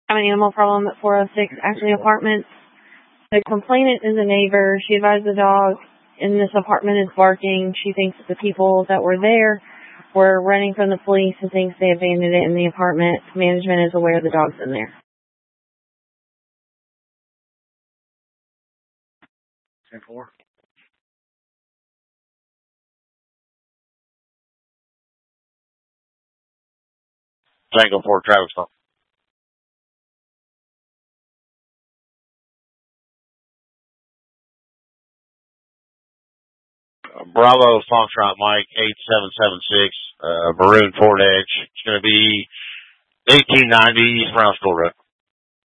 have an animal problem at 406 Ashley Apartments. The complainant is a neighbor. She advised the dog in this apartment is barking. She thinks that the people that were there were running from the police and thinks they abandoned it in the apartment. Management is aware the dog's in there. 10-4. Tango 4, Travis. Bravo, Foxtrot Mike, 8776, Maroon Ford Edge. It's going to be 1890 East Brown School Road.